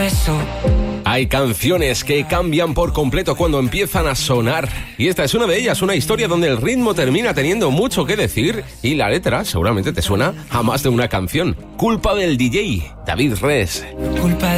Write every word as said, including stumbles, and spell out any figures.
eso. Hay canciones que cambian por completo cuando empiezan a sonar. Y esta es una de ellas, una historia donde el ritmo termina teniendo mucho que decir y la letra seguramente te suena a más de una canción. Culpa del D J, David Res. Culpa